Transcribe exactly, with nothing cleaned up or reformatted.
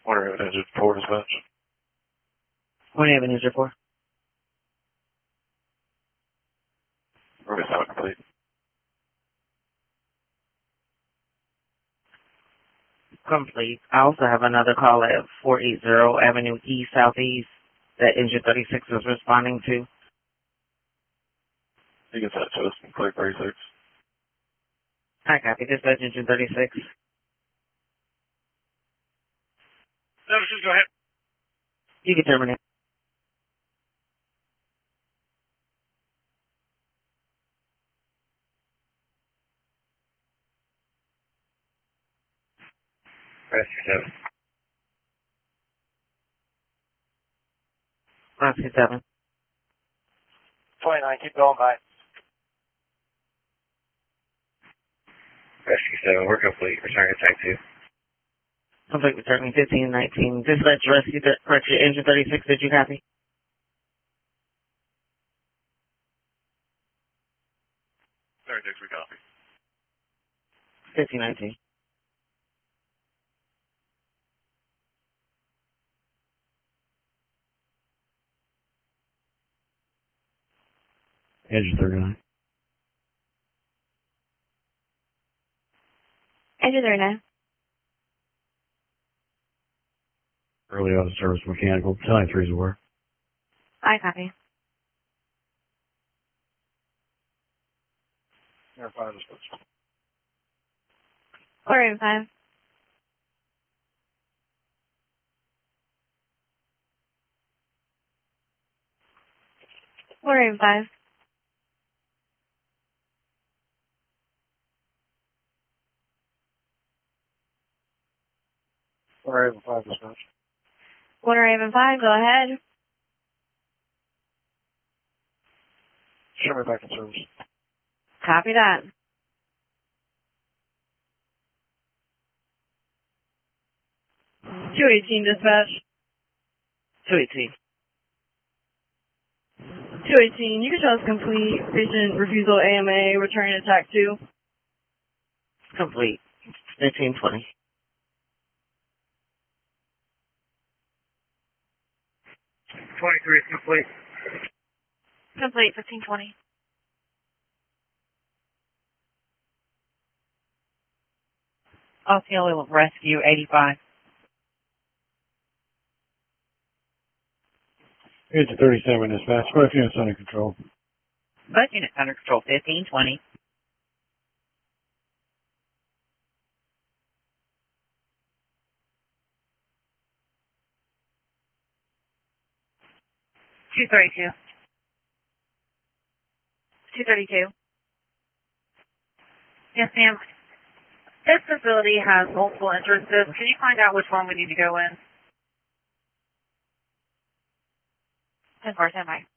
Wonder if engine four dispatch. What do you have an injured for? Ruby seven complete. Complete. I also have another call at four eighty Avenue E Southeast that Engine thirty-six is responding to. You can send it to us. Clear thirty-six. I copy. Dispatch Engine thirty-six. Services, go ahead. You can terminate. Rescue seven. Rescue seven. twenty-nine, keep going by. Rescue seven, we're complete. Return to type two. Complete returning fifteen nineteen. Dispatch Rescue, th- correction, Engine thirty-six. Did you copy? thirty-six, we copy. fifteen nineteen. Engine thirty-nine. Engine thirty-nine. Early out of service mechanical. ninety-three is aware. I copy. Air five dispatch. Four eight five. Four eight five. Four eight five dispatch. Four eight five. Go ahead. Show me back in service. Copy that. Two eighteen dispatch. two eighteen. Two eighteen. You can show us complete. Patient refusal A M A. Returning attack two. Complete. fifteen twenty. twenty-three is complete. Complete. Fifteen twenty. Osceola Rescue eighty-five. Engine thirty-seven dispatch. Both units under control. Both units under control. fifteen twenty. Two thirty-two. Two thirty-two. Yes, ma'am. This facility has multiple entrances. Can you find out which one we need to go in? ten four, stand by.